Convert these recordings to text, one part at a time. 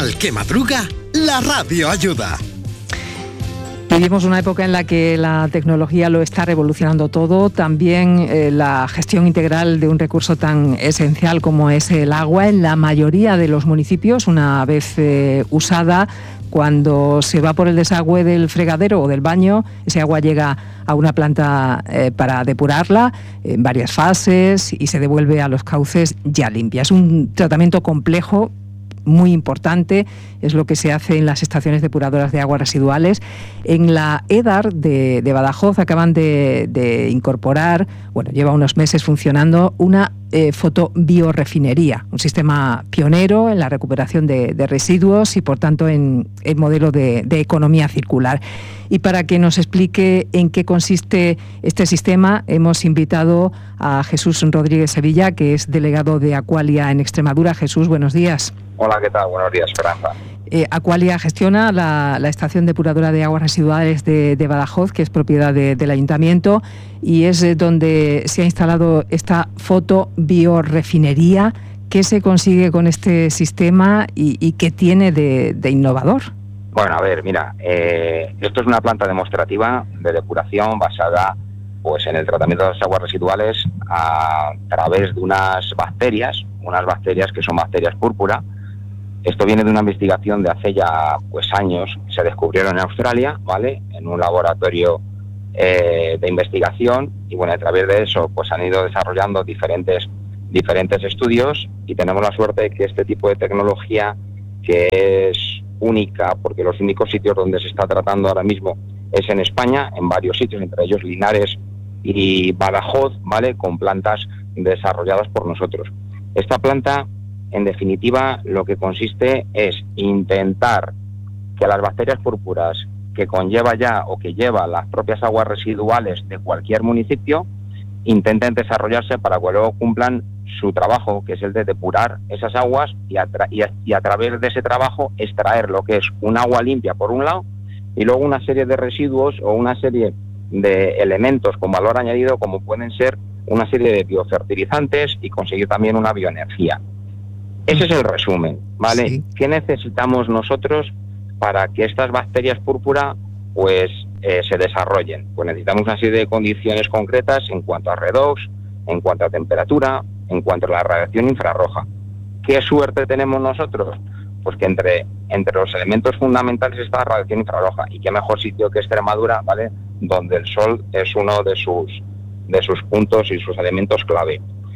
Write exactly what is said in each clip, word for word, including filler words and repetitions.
Al que madruga, la radio ayuda. Vivimos una época en la que la tecnología lo está revolucionando todo, también eh, la gestión integral de un recurso tan esencial como es el agua. En la mayoría de los municipios, una vez eh, usada, cuando se va por el desagüe del fregadero o del baño, ese agua llega a una planta eh, para depurarla en varias fases y se devuelve a los cauces ya limpia. Es un tratamiento complejo, muy importante, es lo que se hace en las estaciones depuradoras de aguas residuales. En la EDAR de, de Badajoz acaban de, de incorporar, bueno, lleva unos meses funcionando, una eh, fotobiorefinería, un sistema pionero en la recuperación de, de residuos y, por tanto, en el modelo de, de economía circular. Y para que nos explique en qué consiste este sistema, hemos invitado a Jesús Rodríguez Sevilla, que es delegado de Aqualia en Extremadura. Jesús, buenos días. Hola, ¿qué tal? Buenos días, Esperanza. Eh, Aqualia gestiona la, la estación depuradora de aguas residuales de, de Badajoz, que es propiedad de, del ayuntamiento, y es eh, donde se ha instalado esta fotobiorefinería. ¿Qué se consigue con este sistema y, y qué tiene de, de innovador? Bueno, a ver, mira, eh, esto es una planta demostrativa de depuración basada pues en el tratamiento de las aguas residuales a través de unas bacterias, unas bacterias que son bacterias púrpura. Esto viene de una investigación de hace ya pues años, se descubrieron en Australia, ¿vale?, en un laboratorio eh, de investigación, y bueno, a través de eso pues han ido desarrollando diferentes, diferentes estudios, y tenemos la suerte de que este tipo de tecnología, que es única, porque los únicos sitios donde se está tratando ahora mismo es en España, en varios sitios, entre ellos Linares y Badajoz, ¿vale?, con plantas desarrolladas por nosotros. Esta planta, en definitiva, lo que consiste es intentar que las bacterias púrpuras que conlleva ya o que lleva las propias aguas residuales de cualquier municipio intenten desarrollarse para que luego cumplan su trabajo, que es el de depurar esas aguas y a, tra- y, a, y a través de ese trabajo extraer lo que es un agua limpia por un lado y luego una serie de residuos o una serie de elementos con valor añadido, como pueden ser una serie de biofertilizantes, y conseguir también una bioenergía. Ese es el resumen, ¿vale? Sí. ¿Qué necesitamos nosotros para que estas bacterias púrpura pues eh, se desarrollen? Pues necesitamos una serie de condiciones concretas en cuanto a redox, en cuanto a temperatura, en cuanto a la radiación infrarroja. ¿Qué suerte tenemos nosotros? Pues que entre, entre los elementos fundamentales está la radiación infrarroja, y qué mejor sitio que Extremadura, ¿vale?, donde el sol es uno de sus, de sus puntos y sus elementos clave.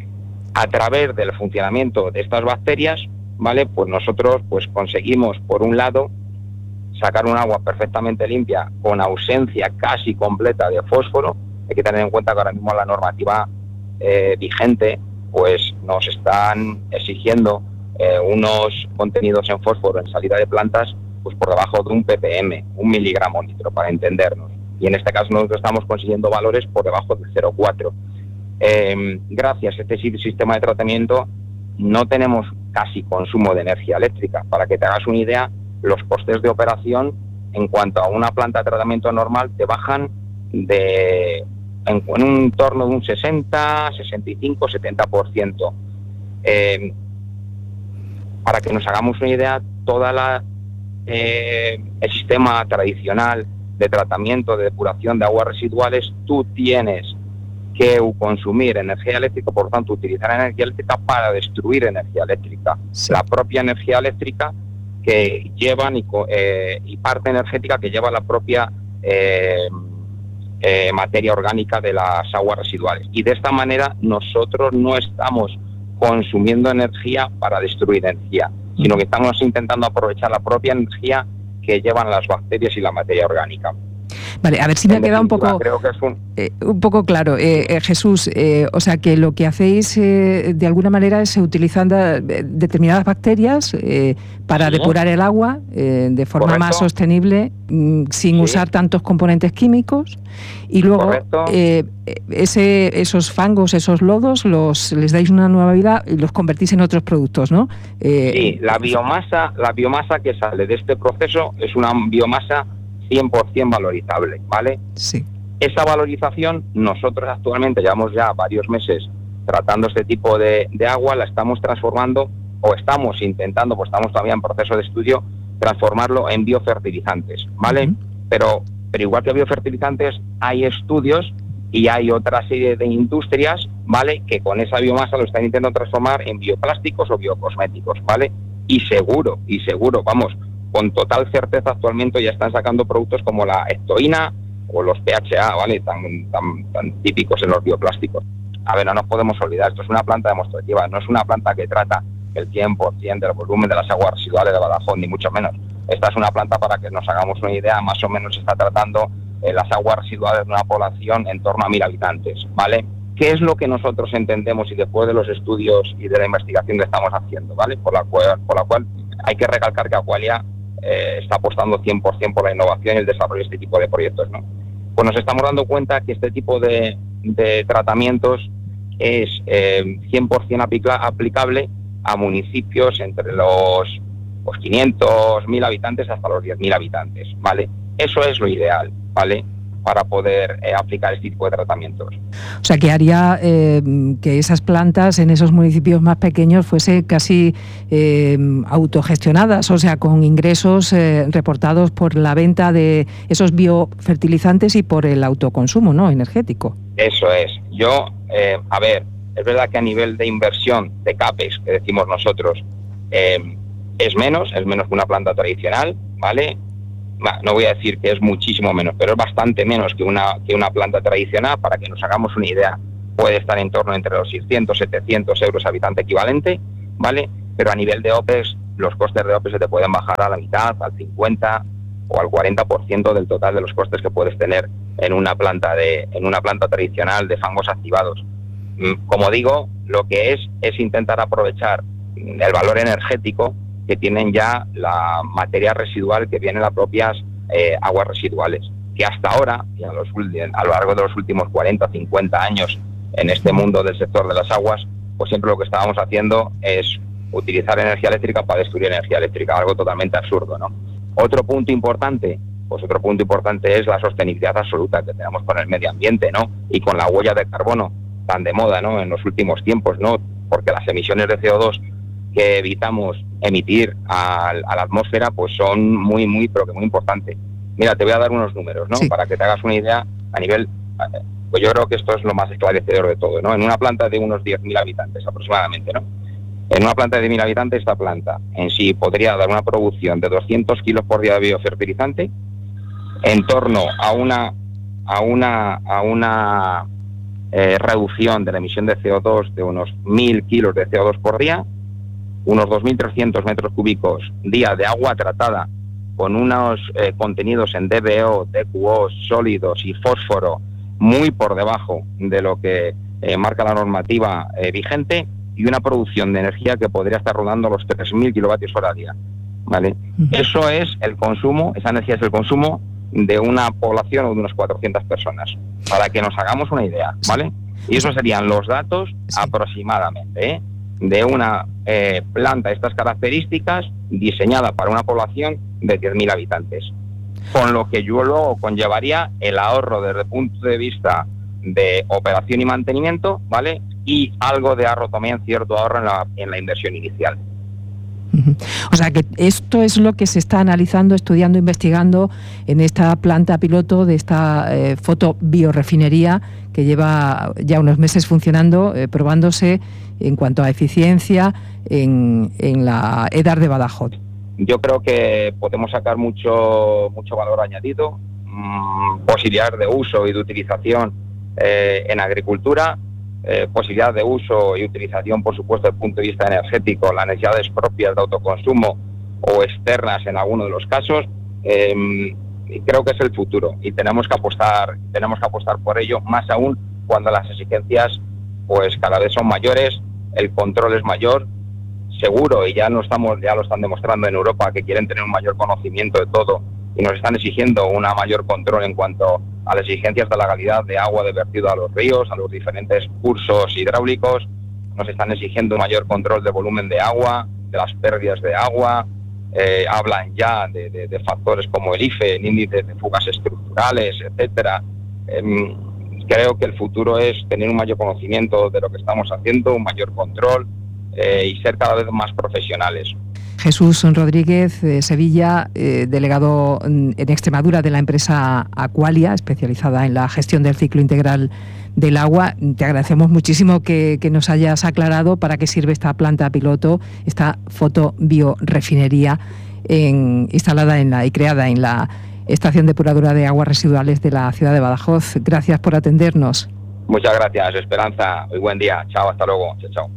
A través del funcionamiento de estas bacterias, ¿vale?, pues nosotros pues conseguimos, por un lado, sacar un agua perfectamente limpia con ausencia casi completa de fósforo. Hay que tener en cuenta que ahora mismo la normativa eh, vigente pues nos están exigiendo eh, unos contenidos en fósforo en salida de plantas pues por debajo de un ppm, un miligramo litro, para entendernos. Y en este caso nosotros estamos consiguiendo valores por debajo de cero coma cuatro. Eh, gracias a este sistema de tratamiento no tenemos casi consumo de energía eléctrica. Para que te hagas una idea, los costes de operación en cuanto a una planta de tratamiento normal te bajan de en, en un entorno de un sesenta, sesenta y cinco, setenta por ciento. Eh, para que nos hagamos una idea, toda la eh, el sistema tradicional de tratamiento, de depuración de aguas residuales, tú tienes que consumir energía eléctrica, por lo tanto utilizar energía eléctrica para destruir energía eléctrica. Sí. La propia energía eléctrica que llevan y, eh, y parte energética que lleva la propia eh, eh, materia orgánica de las aguas residuales. Y de esta manera nosotros no estamos consumiendo energía para destruir energía, sino que estamos intentando aprovechar la propia energía que llevan las bacterias y la materia orgánica. Vale, a ver si me ha quedado un poco, creo que es un... Eh, un poco claro, eh, eh, Jesús. Eh, o sea, que lo que hacéis eh, de alguna manera es utilizando determinadas bacterias eh, para sí. depurar el agua eh, de forma Correcto. más sostenible, mm, sin sí. usar tantos componentes químicos, y luego eh, ese, esos fangos, esos lodos, los les dais una nueva vida y los convertís en otros productos, ¿no? Eh, sí, la biomasa, la biomasa que sale de este proceso es una biomasa cien por ciento valorizable, ¿vale? Sí. Esa valorización, nosotros actualmente llevamos ya varios meses tratando este tipo de, de agua, la estamos transformando o estamos intentando, pues estamos todavía en proceso de estudio, transformarlo en biofertilizantes, ¿vale? Uh-huh. Pero, pero igual que biofertilizantes, hay estudios y hay otra serie de industrias, ¿vale?, que con esa biomasa lo están intentando transformar en bioplásticos o biocosméticos, ¿vale? Y seguro, y seguro, vamos, con total certeza actualmente ya están sacando productos como la ectoína o los P H A, ¿vale?, tan, tan, tan típicos en los bioplásticos. A ver, no nos podemos olvidar, esto es una planta demostrativa, no es una planta que trata el cien por ciento del volumen de las aguas residuales de Badajoz, ni mucho menos. Esta es una planta, para que nos hagamos una idea, más o menos está tratando eh, las aguas residuales de una población en torno a mil habitantes, ¿vale? ¿Qué es lo que nosotros entendemos y después de los estudios y de la investigación que estamos haciendo, ¿vale? Por la cual, por la cual hay que recalcar que Aqualia eh, está apostando cien por ciento por la innovación y el desarrollo de este tipo de proyectos, ¿no? Pues nos estamos dando cuenta que este tipo de, de tratamientos es eh, cien por ciento aplica, aplicable a municipios entre los, los quinientos, mil habitantes hasta los diez mil habitantes, ¿vale? Eso es lo ideal, ¿vale?, para poder eh, aplicar este tipo de tratamientos. O sea, que haría eh, que esas plantas en esos municipios más pequeños fuese casi eh, autogestionadas, o sea, con ingresos eh, reportados por la venta de esos biofertilizantes y por el autoconsumo, ¿no?, energético. Eso es. Yo, eh, a ver, es verdad que a nivel de inversión, de CAPEX, que decimos nosotros, eh, es menos, es menos que una planta tradicional, ¿vale? No voy a decir que es muchísimo menos, pero es bastante menos que una que una planta tradicional. Para que nos hagamos una idea, puede estar en torno entre los seiscientos, setecientos euros habitante equivalente, ¿vale? Pero a nivel de OPEX, los costes de OPEX se te pueden bajar a la mitad, al cincuenta o al cuarenta por ciento del total de los costes que puedes tener en una planta de en una planta tradicional de fangos activados. Como digo, lo que es es intentar aprovechar el valor energético que tienen ya la materia residual que viene en las propias eh, aguas residuales, que hasta ahora, y a, los, a lo largo de los últimos cuarenta, cincuenta años en este mundo del sector de las aguas, pues siempre lo que estábamos haciendo es utilizar energía eléctrica para destruir energía eléctrica, algo totalmente absurdo, ¿no? Otro punto importante, pues otro punto importante es la sostenibilidad absoluta que tenemos con el medio ambiente, ¿no? Y con la huella de carbono tan de moda, ¿no?, en los últimos tiempos, ¿no? Porque las emisiones de C O dos que evitamos emitir a, a la atmósfera, pues son muy, muy, pero que muy importantes. Mira, te voy a dar unos números, ¿no?, sí, para que te hagas una idea a nivel, pues yo creo que esto es lo más esclarecedor de todo, ¿no? En una planta de unos diez mil habitantes aproximadamente, ¿no? En una planta de diez mil habitantes, esta planta en sí podría dar una producción de doscientos kilos por día de biofertilizante, en torno a una, a una, a una eh, reducción de la emisión de C O dos de unos mil kilos de C O dos por día, unos dos mil trescientos metros cúbicos día de agua tratada con unos eh, contenidos en D B O, D Q O, sólidos y fósforo muy por debajo de lo que eh, marca la normativa eh, vigente, y una producción de energía que podría estar rodando los tres mil kilovatios hora día, ¿vale? Uh-huh. Eso es el consumo, esa energía es el consumo de una población o de unas cuatrocientas personas, para que nos hagamos una idea, ¿vale? Y esos serían los datos sí. aproximadamente, ¿eh?, de una eh, planta de estas características diseñada para una población de diez mil habitantes, con lo que yo luego conllevaría el ahorro desde el punto de vista de operación y mantenimiento, ¿vale?, y algo de ahorro también, cierto ahorro en la, en la inversión inicial. O sea que esto es lo que se está analizando, estudiando, investigando en esta planta piloto de esta eh, fotobiorefinería que lleva ya unos meses funcionando, eh, probándose en cuanto a eficiencia en, en la EDAR de Badajoz. Yo creo que podemos sacar mucho, mucho valor añadido, mmm, posibilidades de uso y de utilización eh, en agricultura. Eh, posibilidad de uso y utilización, por supuesto, desde el punto de vista energético, las necesidades propias de autoconsumo o externas en alguno de los casos, eh, creo que es el futuro y tenemos que apostar, tenemos que apostar por ello, más aún cuando las exigencias pues cada vez son mayores, el control es mayor, seguro, y ya no estamos, ya lo están demostrando en Europa, que quieren tener un mayor conocimiento de todo y nos están exigiendo una mayor control en cuanto a las exigencias de la calidad de agua de vertido a los ríos, a los diferentes cursos hidráulicos. Nos están exigiendo un mayor control de volumen de agua, de las pérdidas de agua. Eh, hablan ya de, de, de factores como el I F E, el índice de fugas estructurales, etcétera. Eh, creo que el futuro es tener un mayor conocimiento de lo que estamos haciendo, un mayor control, eh, y ser cada vez más profesionales. Jesús Rodríguez de Sevilla, eh, delegado en Extremadura de la empresa Aqualia, especializada en la gestión del ciclo integral del agua. Te agradecemos muchísimo que, que nos hayas aclarado para qué sirve esta planta piloto, esta fotobiorefinería en, instalada en la, y creada en la estación depuradora de aguas residuales de la ciudad de Badajoz. Gracias por atendernos. Muchas gracias, Esperanza. Muy buen día. Chao, hasta luego. Chao, chao.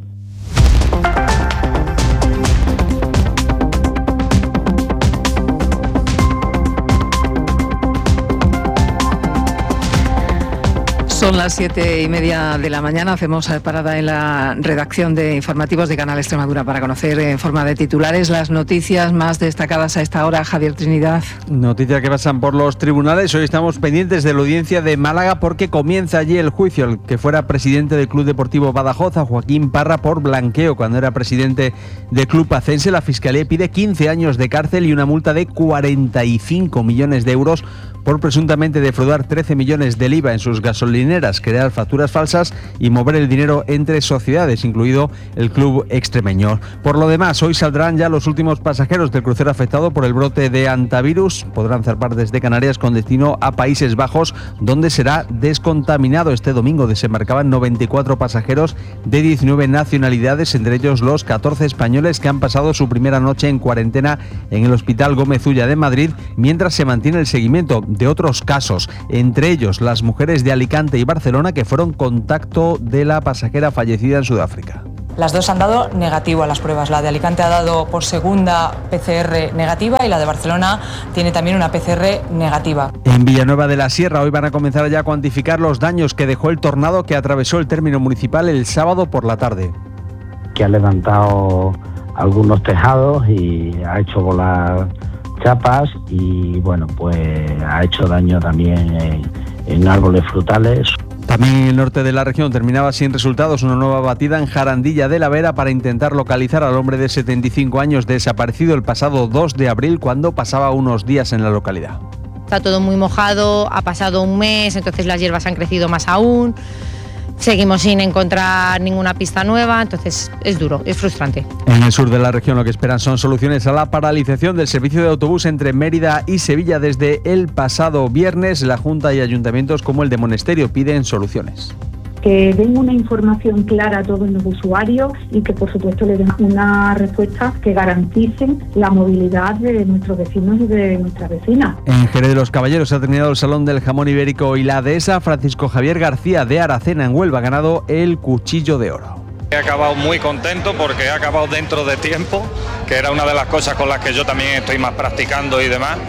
Son las siete y media de la mañana, hacemos parada en la redacción de informativos de Canal Extremadura para conocer en forma de titulares las noticias más destacadas a esta hora. Javier Trinidad. Noticias que pasan por los tribunales. Hoy estamos pendientes de la audiencia de Málaga porque comienza allí el juicio al que fuera presidente del Club Deportivo Badajoz, a Joaquín Parra, por blanqueo cuando era presidente del club pacense. La Fiscalía pide quince años de cárcel y una multa de cuarenta y cinco millones de euros por presuntamente defraudar trece millones del I V A en sus gasolineras, crear facturas falsas y mover el dinero entre sociedades, incluido el club extremeño. Por lo demás, hoy saldrán ya los últimos pasajeros del crucero afectado por el brote de hantavirus. Podrán zarpar desde Canarias con destino a Países Bajos, donde será descontaminado. Este domingo desembarcaban noventa y cuatro pasajeros de diecinueve nacionalidades, entre ellos los catorce españoles que han pasado su primera noche en cuarentena en el Hospital Gómez Ulla de Madrid, mientras se mantiene el seguimiento de otros casos, entre ellos las mujeres de Alicante y Barcelona que fueron contacto de la pasajera fallecida en Sudáfrica. Las dos han dado negativo a las pruebas. La de Alicante ha dado por segunda P C R negativa y la de Barcelona tiene también una P C R negativa. En Villanueva de la Sierra hoy van a comenzar ya a cuantificar los daños que dejó el tornado que atravesó el término municipal el sábado por la tarde. Que ha levantado algunos tejados y ha hecho volar chapas y bueno, pues ha hecho daño también en, en árboles frutales. También en el norte de la región terminaba sin resultados una nueva batida en Jarandilla de la Vera para intentar localizar al hombre de setenta y cinco años desaparecido el pasado dos de abril cuando pasaba unos días en la localidad. Está todo muy mojado, ha pasado un mes, entonces las hierbas han crecido más aún. Seguimos sin encontrar ninguna pista nueva, entonces es duro, es frustrante. En el sur de la región lo que esperan son soluciones a la paralización del servicio de autobús entre Mérida y Sevilla desde el pasado viernes. La Junta y ayuntamientos como el de Monesterio piden soluciones. Que den una información clara a todos los usuarios y que por supuesto le den una respuesta que garanticen la movilidad de nuestros vecinos y de nuestras vecinas. En Jerez de los Caballeros ha terminado el Salón del Jamón Ibérico y la dehesa. Francisco Javier García de Aracena en Huelva ha ganado el Cuchillo de Oro. He acabado muy contento porque he acabado dentro de tiempo, que era una de las cosas con las que yo también estoy más practicando y demás,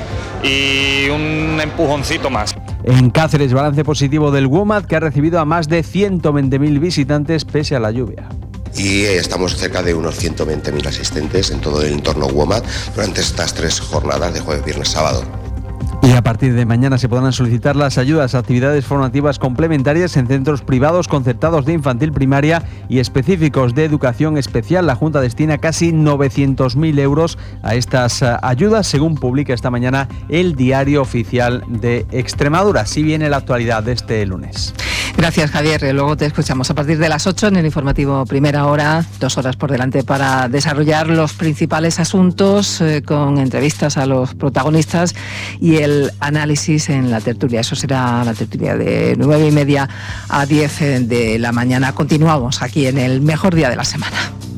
y un empujoncito más. En Cáceres, balance positivo del WOMAD, que ha recibido a más de ciento veinte mil visitantes pese a la lluvia. Y estamos cerca de unos ciento veinte mil asistentes en todo el entorno WOMAD durante estas tres jornadas de jueves, viernes, sábado. Y a partir de mañana se podrán solicitar las ayudas a actividades formativas complementarias en centros privados concertados de infantil primaria y específicos de educación especial. La Junta destina casi novecientos mil euros a estas ayudas, según publica esta mañana el Diario Oficial de Extremadura. Así viene la actualidad de este lunes. Gracias, Javier. Luego te escuchamos a partir de las ocho en el informativo Primera Hora. Dos horas por delante para desarrollar los principales asuntos eh, con entrevistas a los protagonistas y el análisis en la tertulia. Eso será la tertulia de nueve y media a diez de la mañana. Continuamos aquí en el mejor día de la semana.